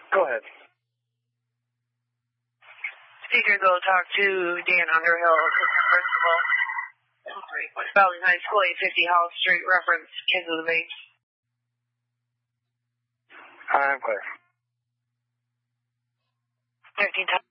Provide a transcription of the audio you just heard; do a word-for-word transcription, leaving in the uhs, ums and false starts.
Go ahead. Speaker, go talk to Dan Underhill, assistant principal. Spalding High School, eight fifty Hall Street, reference Kids of the Vapes. I'm clear. fifteen times.